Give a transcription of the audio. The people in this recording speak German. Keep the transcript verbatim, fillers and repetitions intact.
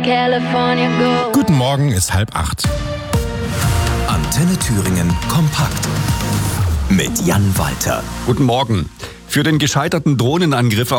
California Gold. Guten Morgen, ist halb acht. Antenne Thüringen kompakt mit Jan Walter. Guten Morgen. Für den gescheiterten Drohnenangriff